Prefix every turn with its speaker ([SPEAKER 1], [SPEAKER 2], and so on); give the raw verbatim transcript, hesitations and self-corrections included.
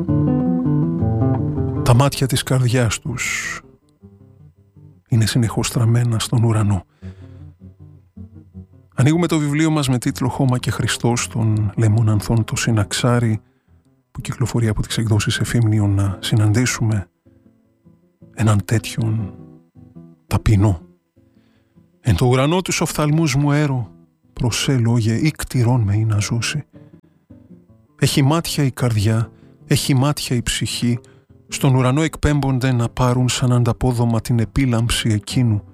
[SPEAKER 1] Τα μάτια της καρδιάς τους είναι συνεχώς στραμμένα στον ουρανό. Ανοίγουμε το βιβλίο μας με τίτλο «Χώμα και Χριστός» των Λεμών Ανθών το Συναξάρι, που κυκλοφορεί από τις εκδόσεις Εφήμνιον, να συναντήσουμε έναν τέτοιον ταπεινό. Εν το ουρανό τους οφθαλμούς μου έρω, προσέ λόγε ή κτηρών με ή να ζώσει. Έχει μάτια η καρδιά, έχει μάτια η ψυχή, στον ουρανό εκπέμπονται να πάρουν σαν ανταπόδομα την επίλαμψη εκείνου